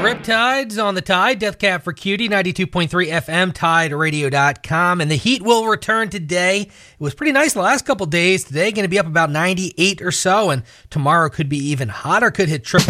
Riptides on the Tide, Death Cab for Cutie, 92.3 FM, TideRadio.com. And the heat will return today. It was pretty nice the last couple days. Today going to be up about 98 or so, and tomorrow could be even hotter, could hit triple